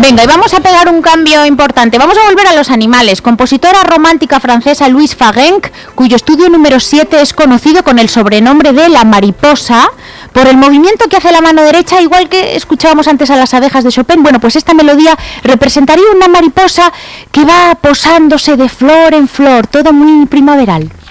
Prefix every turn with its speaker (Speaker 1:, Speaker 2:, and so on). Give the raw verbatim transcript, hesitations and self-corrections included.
Speaker 1: Venga, y vamos a pegar un cambio importante. Vamos a volver a los animales. Compositora romántica francesa Louise Fagenc, cuyo estudio número siete es conocido con el sobrenombre de La Mariposa, por el movimiento que hace la mano derecha, igual que escuchábamos antes a las abejas de Chopin. Bueno, pues esta melodía representaría una mariposa que va posándose de flor en flor, todo muy primaveral.